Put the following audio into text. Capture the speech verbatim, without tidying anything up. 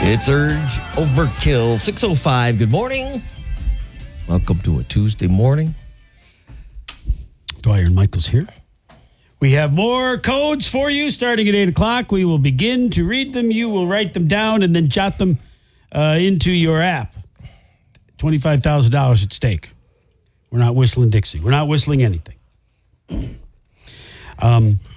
It's Urge Overkill. six oh five, good morning. Welcome to a Tuesday morning. Dwyer and Michael's here. We have more codes for you starting at eight o'clock. We will begin to read them. You will write them down and then jot them uh, into your app. twenty-five thousand dollars at stake. We're not whistling Dixie. We're not whistling anything. Um,